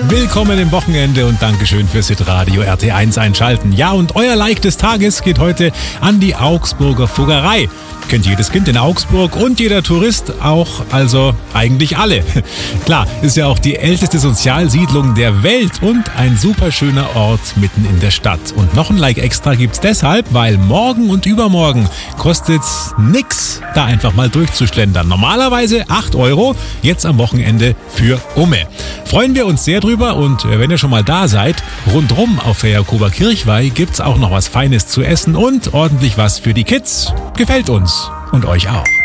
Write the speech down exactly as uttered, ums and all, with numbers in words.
Willkommen im Wochenende und Dankeschön fürs Hitradio R T eins einschalten. Ja, und euer Like des Tages geht heute an die Augsburger Fuggerei. Kennt jedes Kind in Augsburg und jeder Tourist auch, also eigentlich alle. Klar, ist ja auch die älteste Sozialsiedlung der Welt und ein super schöner Ort mitten in der Stadt. Und noch ein Like extra gibt's deshalb, weil morgen und übermorgen kostet's nix, da einfach mal durchzuschlendern. Normalerweise acht Euro, jetzt am Wochenende für Umme. Freuen wir uns sehr drüber und wenn ihr schon mal da seid, rundrum auf der Jakober Kirchweih gibt's auch noch was Feines zu essen und ordentlich was für die Kids. Gefällt uns und euch auch.